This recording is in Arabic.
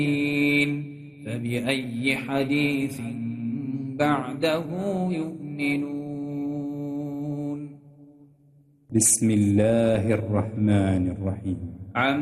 فبأي حديث بعده يؤمنون. بسم الله الرحمن الرحيم.